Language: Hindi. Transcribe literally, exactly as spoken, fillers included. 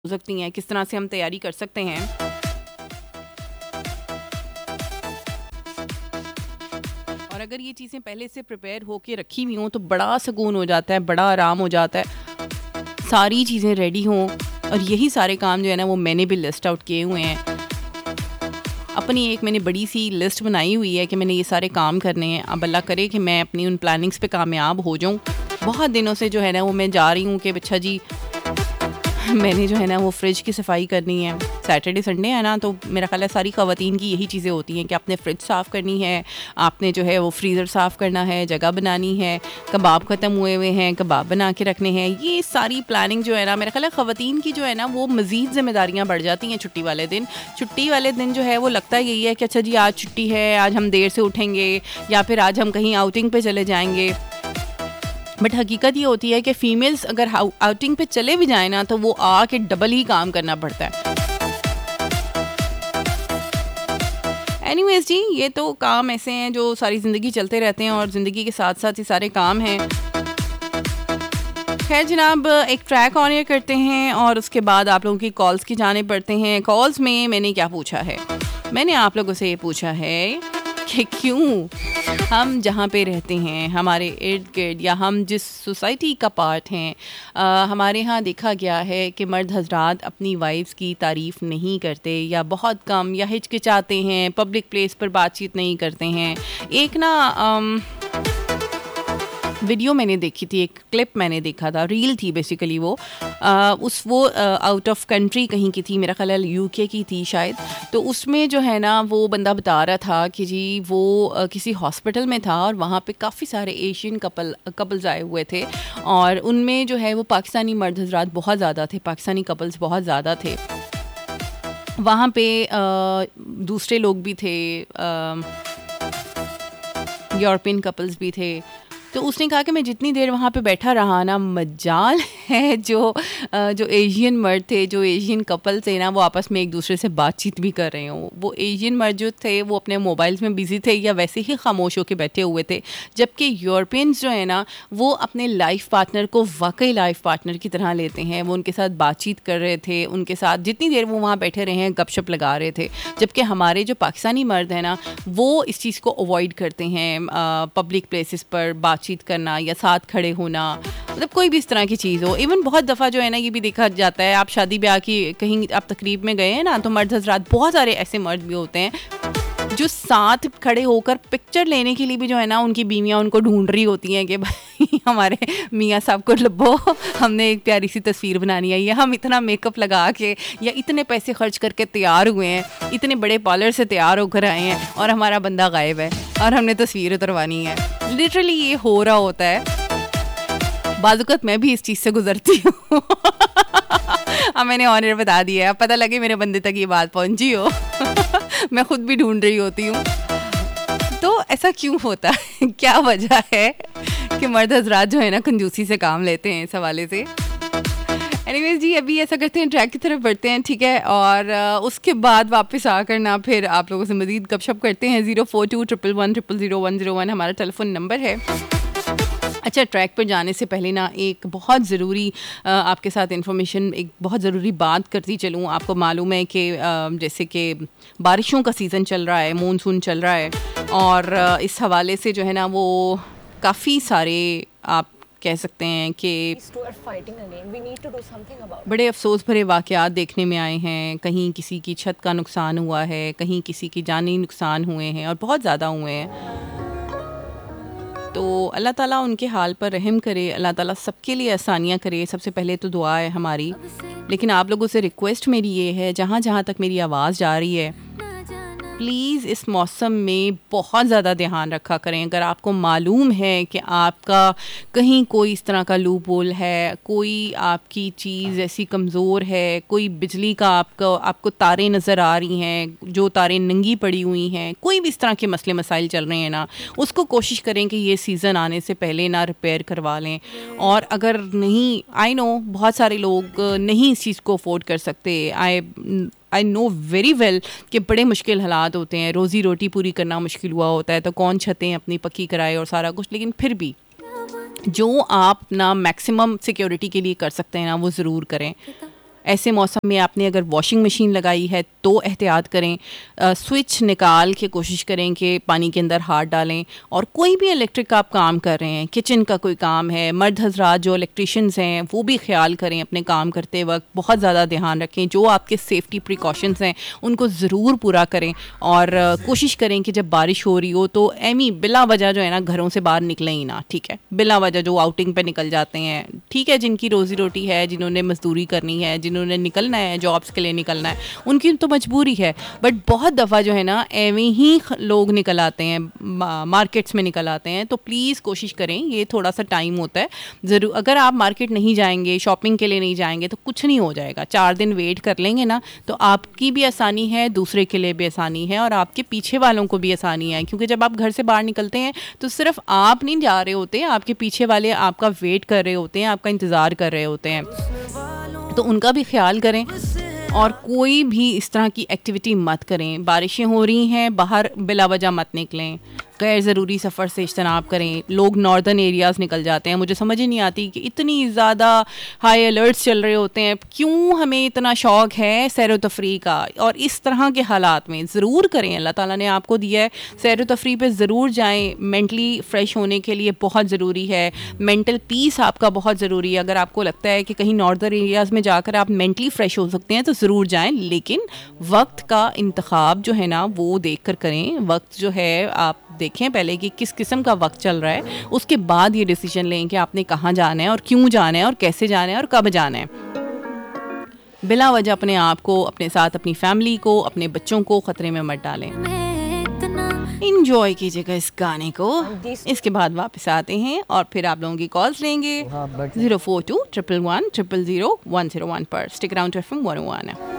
हो सकती हैं, किस तरह से हम तैयारी कर सकते हैं। और अगर ये चीज़ें पहले से प्रिपेयर होके रखी हुई हों तो बड़ा सुकून हो जाता है, बड़ा आराम हो जाता है। सारी चीज़ें रेडी हों और यही सारे काम जो है ना वो मैंने भी लिस्ट आउट किए हुए हैं। अपनी एक मैंने बड़ी सी लिस्ट बनाई हुई है कि मैंने ये सारे काम करने हैं। अब अल्लाह करे कि मैं अपनी उन प्लानिंग्स पे कामयाब हो जाऊँ। बहुत दिनों से जो है ना वो मैं जा रही हूँ कि अच्छा जी मैंने जो है ना वो फ्रिज की सफाई करनी है। सैटरडे संडे है ना, तो मेरा ख्याल है सारी ख़वातीन की यही चीज़ें होती हैं कि आपने फ्रिज साफ़ करनी है, आपने जो है वो फ्रीज़र साफ़ करना है, जगह बनानी है, कबाब ख़त्म हुए हुए हैं, कबाब बना के रखने हैं। ये सारी प्लानिंग जो है ना मेरा ख्याल है ख़वातीन की जो है ना वो मज़ीद ज़िम्मेदारियाँ बढ़ जाती हैं छुट्टी वाले दिन। छुट्टी वाले दिन जो है वो लगता यही है कि अच्छा जी आज छुट्टी है, आज हम देर से उठेंगे या फिर आज हम कहीं आउटिंग पे चले जाएंगे। बट हकीकत ये होती है कि फ़ीमेल्स अगर आउटिंग पे चले भी जाए ना तो वो आके डबल ही काम करना पड़ता है। एनीवेज जी, ये तो काम ऐसे हैं जो सारी ज़िंदगी चलते रहते हैं और ज़िंदगी के साथ साथ ये सारे काम हैं। खैर जनाब, एक ट्रैक ऑन एयर करते हैं और उसके बाद आप लोगों की कॉल्स की जाने पड़ते हैं। कॉल्स में मैंने क्या पूछा है? मैंने आप लोगों से ये पूछा है कि क्यों हम जहाँ पे रहते हैं, हमारे इर्द गिर्द या हम जिस सोसाइटी का पार्ट हैं, आ, हमारे यहाँ देखा गया है कि मर्द हजरात अपनी वाइफ्स की तारीफ़ नहीं करते या बहुत कम, या हिचकिचाते हैं, पब्लिक प्लेस पर बातचीत नहीं करते हैं। एक ना आम, वीडियो मैंने देखी थी, एक क्लिप मैंने देखा था, रील थी बेसिकली वो आ, उस वो आउट ऑफ कंट्री कहीं की थी, मेरा ख्याल है यूके की थी शायद। तो उसमें जो है ना वो बंदा बता रहा था कि जी वो आ, किसी हॉस्पिटल में था और वहाँ पे काफ़ी सारे एशियन कपल कपल्स आए हुए थे और उनमें जो है वो पाकिस्तानी मर्द हजरात बहुत ज़्यादा थे, पाकिस्तानी कपल्स बहुत ज़्यादा थे। वहाँ पे आ, दूसरे लोग भी थे, यूरोपियन कपल्स भी थे। तो उसने कहा कि मैं जितनी देर वहाँ पे बैठा रहा ना, मजाल है जो जो एशियन मर्द थे, जो एशियन कपल थे ना, वो आपस में एक दूसरे से बातचीत भी कर रहे हों। वो एशियन मर्द जो थे वो अपने मोबाइल्स में बिज़ी थे या वैसे ही खामोश होकर बैठे हुए थे, जबकि यूरोपियंस जो है ना वो अपने लाइफ पार्टनर को वाकई लाइफ पार्टनर की तरह लेते हैं। वो उनके साथ बातचीत कर रहे थे, उनके साथ जितनी देर वो वहाँ बैठे रहे हैं गपशप लगा रहे थे। जबकि हमारे जो पाकिस्तानी मर्द हैं ना वो इस चीज़ को अवॉइड करते हैं, पब्लिक प्लेसेस पर बातचीत करना या साथ खड़े होना, मतलब कोई भी इस तरह की चीज़ हो। इवन बहुत दफ़ा जो है ना ये भी देखा जाता है, आप शादी ब्याह की कहीं आप तकरीब में गए हैं ना, तो मर्द हजरात, बहुत सारे ऐसे मर्द भी होते हैं जो साथ खड़े होकर पिक्चर लेने के लिए भी जो है ना उनकी बीवियाँ उनको ढूंढ रही होती हैं कि भाई हमारे मियाँ साहब को लब्बो, हमने एक प्यारी सी तस्वीर बनानी है, या हम इतना मेकअप लगा के या इतने पैसे खर्च करके तैयार हुए हैं, इतने बड़े पार्लर से तैयार होकर आए हैं और हमारा बंदा गायब है और हमने तस्वीर उतरवानी है। लिटरली ये हो रहा होता है। बाज़ुकत मैं भी इस चीज़ से गुजरती हूँ। अब मैंने ऑनर बता दिया है, अब पता लगे मेरे बंदे तक ये बात पहुँची हो। मैं खुद भी ढूंढ रही होती हूँ। तो ऐसा क्यों होता है? क्या वजह है कि मर्द हजरात जो है ना कंजूसी से काम लेते हैं इस हवाले से? एनीवेज जी, अभी ऐसा करते हैं, ट्रैक की तरफ बढ़ते हैं, ठीक है, और उसके बाद वापस आकर ना फिर आप लोगों से मज़ीद गपशप करते हैं। Zero four to triple one triple zero one zero one हमारा टेलीफोन नंबर है। अच्छा, ट्रैक पर जाने से पहले ना एक बहुत ज़रूरी आपके साथ इन्फॉर्मेशन, एक बहुत ज़रूरी बात करती चलूँ। आपको मालूम है कि जैसे कि बारिशों का सीज़न चल रहा है, मानसून चल रहा है, और इस हवाले से जो है ना वो काफ़ी सारे आप कह सकते हैं कि बड़े अफसोस भरे वाक़यात देखने में आए हैं। कहीं किसी की छत का नुकसान हुआ है, कहीं किसी की जानी नुकसान हुए हैं और बहुत ज़्यादा हुए हैं। तो अल्लाह ताला उनके हाल पर रहम करे, अल्लाह ताला सबके लिए आसानियाँ करे। सबसे पहले तो दुआ है हमारी, लेकिन आप लोगों से रिक्वेस्ट मेरी ये है, जहाँ जहाँ तक मेरी आवाज़ जा रही है, प्लीज़ इस मौसम में बहुत ज़्यादा ध्यान रखा करें। अगर आपको मालूम है कि आपका कहीं कोई इस तरह का लूप होल है, कोई आपकी चीज़ ऐसी कमज़ोर है, कोई बिजली का आपको आपको तारें नज़र आ रही हैं, जो तारें नंगी पड़ी हुई हैं, कोई भी इस तरह के मसले मसाइल चल रहे हैं ना, उसको कोशिश करें कि ये सीज़न आने से पहले ना रिपेयर करवा लें। और अगर नहीं, आई नो बहुत सारे लोग नहीं इस चीज़ को अफोर्ड कर सकते, आई आई नो वेरी वेल कि बड़े मुश्किल हालात होते हैं, रोज़ी रोटी पूरी करना मुश्किल हुआ होता है, तो कौन छतें अपनी पक्की कराए और सारा कुछ। लेकिन फिर भी जो आप ना मैक्सिमम सिक्योरिटी के लिए कर सकते हैं ना वो ज़रूर करें। ऐसे मौसम में आपने अगर वॉशिंग मशीन लगाई है तो एहतियात करें, आ, स्विच निकाल के कोशिश करें कि पानी के अंदर हाथ डालें। और कोई भी इलेक्ट्रिक आप काम कर रहे हैं, किचन का कोई काम है, मर्द हजरात जो इलेक्ट्रिशियंस हैं वो भी ख्याल करें अपने काम करते वक्त, बहुत ज़्यादा ध्यान रखें। जो आपके सेफ्टी प्रिकॉशंस हैं उनको ज़रूर पूरा करें और आ, कोशिश करें कि जब बारिश हो रही हो तो एमी बिला वजह जो है ना घरों से बाहर निकलें ही ना, ठीक है। बिला वजह जो आउटिंग पे निकल जाते हैं, ठीक है, जिनकी रोज़ी रोटी है, जिन्होंने मजदूरी करनी है, जिन्होंने निकलना है, जॉब्स के लिए निकलना है, उनकी तो मजबूरी है। बट बहुत दफ़ा जो है ना एवं ही लोग निकल आते हैं, मार्केट्स में निकल आते हैं। तो प्लीज़ कोशिश करें, ये थोड़ा सा टाइम होता है ज़रूर। अगर आप मार्केट नहीं जाएंगे, शॉपिंग के लिए नहीं जाएंगे तो कुछ नहीं हो जाएगा। चार दिन वेट कर लेंगे ना तो आपकी भी आसानी है, दूसरे के लिए भी आसानी है और आपके पीछे वालों को भी आसानी है। क्योंकि जब आप घर से बाहर निकलते हैं तो सिर्फ आप नहीं जा रहे होते, आपके पीछे वाले आपका वेट कर रहे होते हैं, आपका इंतज़ार कर रहे होते हैं, तो उनका भी ख्याल करें। और कोई भी इस तरह की एक्टिविटी मत करें। बारिशें हो रही हैं, बाहर बिला वजह मत निकलें, गैर ज़रूरी सफ़र से इज्तनाब करें। लोग नॉर्दर्न एरियाज़ निकल जाते हैं, मुझे समझ ही नहीं आती कि इतनी ज़्यादा हाई अलर्ट्स चल रहे होते हैं, क्यों हमें इतना शौक़ है सैर व तफरीह का। और इस तरह के हालात में ज़रूर करें, अल्लाह ताला ने आपको दिया है, सैर व तफरीह पे ज़रूर जाएं। मेंटली फ़्रेश होने के लिए बहुत ज़रूरी है, मेंटल पीस आपका बहुत ज़रूरी है। अगर आपको लगता है कि कहीं नॉर्दर्न एरियाज़ में जाकर आप मेंटली फ़्रेश हो सकते हैं तो ज़रूर जाएँ, लेकिन वक्त का इंतखाब जो है ना वो देख कर करें। वक्त जो है आप देखें पहले कि किस किस्म का वक्त चल रहा है, उसके बाद ये डिसीजन लें कि आपने कहाँ जाना है और क्यों जाना है और कैसे जाना है और कब जाना है। बिला वजह अपने आप को, अपने साथ अपनी फैमिली को, अपने बच्चों को ख़तरे में मत डालें। इंजॉय कीजिएगा इस गाने को। इसके बाद वापस आते हैं और फिर आप लोगों की कॉल्स लेंगे zero four to triple one triple zero one zero one पर। Stick around two F M one ओ वन।